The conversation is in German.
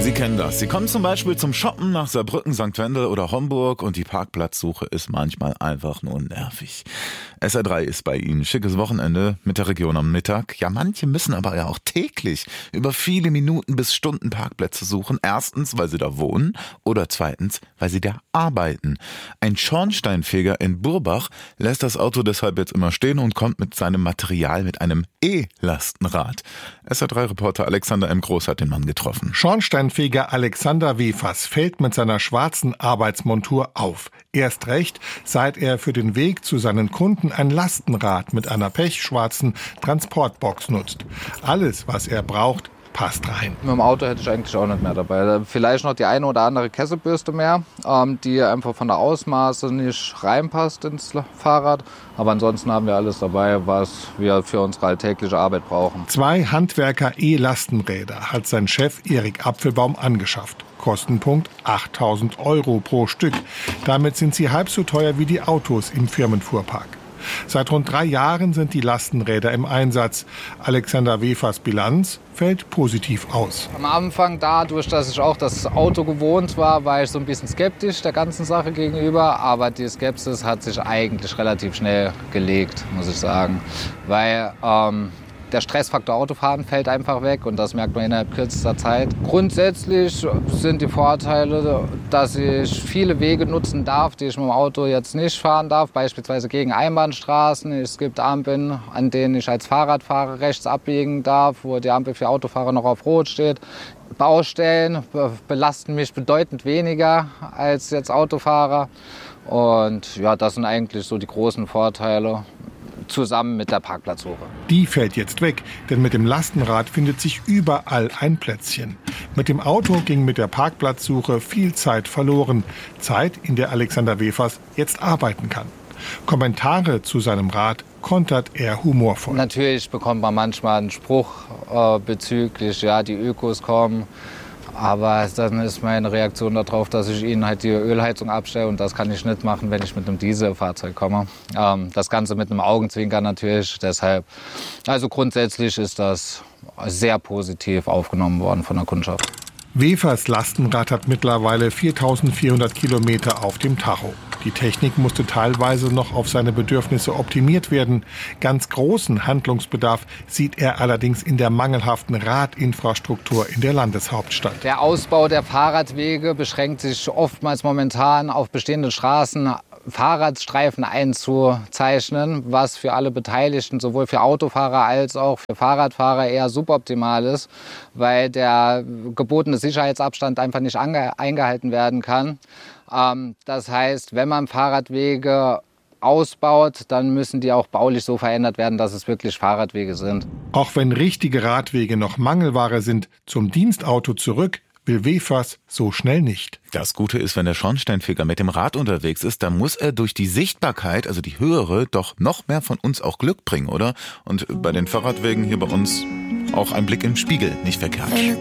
Sie kennen das. Sie kommen zum Beispiel zum Shoppen nach Saarbrücken, St. Wendel oder Homburg und die Parkplatzsuche ist manchmal einfach nur nervig. SR3 ist bei Ihnen. Schickes Wochenende mit der Region am Mittag. Ja, manche müssen aber ja auch täglich über viele Minuten bis Stunden Parkplätze suchen. Erstens, weil sie da wohnen oder zweitens, weil sie da arbeiten. Ein Schornsteinfeger in Burbach lässt das Auto deshalb jetzt immer stehen und kommt mit seinem Material mit einem E-Lastenrad. SR3-Reporter Alexander M. Groß hat den Mann getroffen. Schornsteinfeger Alexander Wefers fällt mit seiner schwarzen Arbeitsmontur auf. Erst recht, seit er für den Weg zu seinen Kunden ein Lastenrad mit einer pechschwarzen Transportbox nutzt. Alles, was er braucht, passt rein. Mit dem Auto hätte ich eigentlich auch nicht mehr dabei. Vielleicht noch die eine oder andere Kesselbürste mehr, die einfach von der Ausmaße nicht reinpasst ins Fahrrad. Aber ansonsten haben wir alles dabei, was wir für unsere alltägliche Arbeit brauchen. 2 Handwerker-E-Lastenräder hat sein Chef Erik Apfelbaum angeschafft. Kostenpunkt 8.000 € pro Stück. Damit sind sie halb so teuer wie die Autos im Firmenfuhrpark. Seit rund 3 Jahren sind die Lastenräder im Einsatz. Alexander Wefers Bilanz fällt positiv aus. Am Anfang, dadurch, dass ich auch das Auto gewohnt war ich so ein bisschen skeptisch der ganzen Sache gegenüber. Aber die Skepsis hat sich eigentlich relativ schnell gelegt, muss ich sagen. Weil der Stressfaktor Autofahren fällt einfach weg und das merkt man innerhalb kürzester Zeit. Grundsätzlich sind die Vorteile, dass ich viele Wege nutzen darf, die ich mit dem Auto jetzt nicht fahren darf, beispielsweise gegen Einbahnstraßen. Es gibt Ampeln, an denen ich als Fahrradfahrer rechts abbiegen darf, wo die Ampel für Autofahrer noch auf Rot steht. Baustellen belasten mich bedeutend weniger als jetzt Autofahrer. Und ja, das sind eigentlich so die großen Vorteile, zusammen mit der Parkplatzsuche. Die fällt jetzt weg, denn mit dem Lastenrad findet sich überall ein Plätzchen. Mit dem Auto ging mit der Parkplatzsuche viel Zeit verloren. Zeit, in der Alexander Wefers jetzt arbeiten kann. Kommentare zu seinem Rad kontert er humorvoll. Natürlich bekommt man manchmal einen Spruch bezüglich, ja, die Ökos kommen. Aber dann ist meine Reaktion darauf, dass ich ihnen halt die Ölheizung abstelle und das kann ich nicht machen, wenn ich mit einem Dieselfahrzeug komme. Das Ganze mit einem Augenzwinkern natürlich, deshalb. Also grundsätzlich ist das sehr positiv aufgenommen worden von der Kundschaft. Wefers Lastenrad hat mittlerweile 4.400 Kilometer auf dem Tacho. Die Technik musste teilweise noch auf seine Bedürfnisse optimiert werden. Ganz großen Handlungsbedarf sieht er allerdings in der mangelhaften Radinfrastruktur in der Landeshauptstadt. Der Ausbau der Fahrradwege beschränkt sich oftmals momentan auf bestehende Straßen, Fahrradstreifen einzuzeichnen, was für alle Beteiligten, sowohl für Autofahrer als auch für Fahrradfahrer eher suboptimal ist, weil der gebotene Sicherheitsabstand einfach nicht eingehalten werden kann. Das heißt, wenn man Fahrradwege ausbaut, dann müssen die auch baulich so verändert werden, dass es wirklich Fahrradwege sind. Auch wenn richtige Radwege noch Mangelware sind, zum Dienstauto zurück will Wefers so schnell nicht. Das Gute ist, wenn der Schornsteinfeger mit dem Rad unterwegs ist, dann muss er durch die Sichtbarkeit, also die höhere, doch noch mehr von uns auch Glück bringen, oder? Und bei den Fahrradwegen hier bei uns auch ein Blick im Spiegel nicht verkehrt.